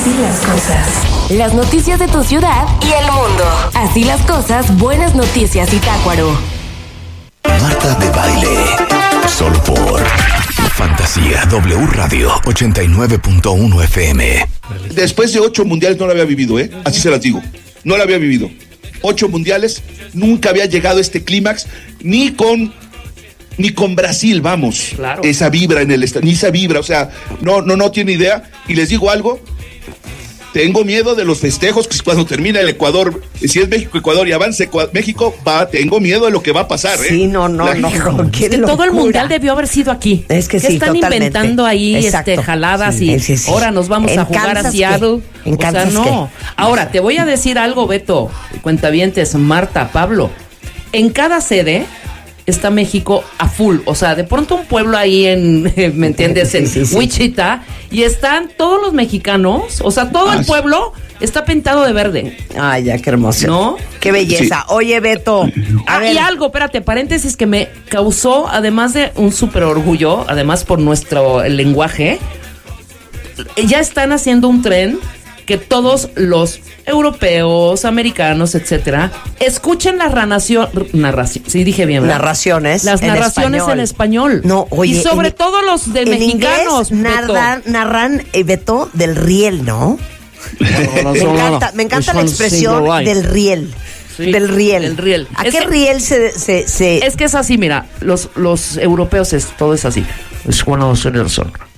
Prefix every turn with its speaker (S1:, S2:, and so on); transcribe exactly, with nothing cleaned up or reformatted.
S1: Así las cosas. Las noticias de tu ciudad y el mundo. Así las cosas, buenas noticias Zitácuaro.
S2: Marta de Baile. Solo por Fantasía W Radio ochenta y nueve punto uno F M.
S3: Después de ocho mundiales no lo había vivido, ¿eh? Así se las digo. No lo había vivido. Ocho mundiales, nunca había llegado este clímax, ni con... Ni con Brasil, vamos.
S4: Claro.
S3: Esa vibra en el estadio, ni esa vibra, o sea, no, no, no tiene idea. Y les digo algo, tengo miedo de los festejos que cuando termina el Ecuador, si es México-Ecuador y avance México, va, tengo miedo de lo que va a pasar, ¿eh?
S5: Sí, no, no,
S3: La,
S5: no.
S4: no es que todo el mundial debió haber sido aquí.
S5: Es que
S4: ¿Qué
S5: sí,
S4: están
S5: totalmente.
S4: inventando ahí este, jaladas
S5: sí,
S4: y
S5: sí, sí.
S4: ahora nos vamos
S5: ¿En
S4: a jugar
S5: Kansas
S4: a Seattle?
S5: qué? ¿En
S4: o sea,
S5: Kansas
S4: no.
S5: qué?
S4: Ahora, te voy a decir algo, Beto, cuentavientes, Marta, Pablo. En cada sede está México a full, o sea, de pronto un pueblo ahí en, ¿me entiendes? En
S5: sí, sí, sí.
S4: Wichita, y están todos los mexicanos, o sea, todo
S3: Ah,
S4: el pueblo está pintado de verde.
S5: Ay, ya, qué hermoso.
S4: ¿No?
S5: Qué belleza.
S3: Sí.
S5: Oye, Beto. A
S4: Ah,
S5: ver.
S4: y algo, espérate, paréntesis que me causó, además de un súper orgullo, además por nuestro lenguaje, ya están haciendo un tren que todos los europeos, americanos, etcétera, escuchen la narración, narración, sí dije bien, ¿verdad?
S5: Narraciones.
S4: Las
S5: en
S4: narraciones
S5: español.
S4: en español.
S5: No, oye.
S4: Y sobre
S5: en-
S4: todo los de
S5: en
S4: mexicanos,
S5: inglés
S4: Beto.
S5: narran, narran eh, Beto, del riel, ¿no? Me encanta, me encanta la expresión del riel.
S4: Sí,
S5: del riel.
S4: del riel.
S5: ¿A
S4: Es
S5: qué
S4: que-
S5: riel se, se, se...
S4: Es que es así, mira, los, los europeos es, todo es así. Es bueno, Nelson.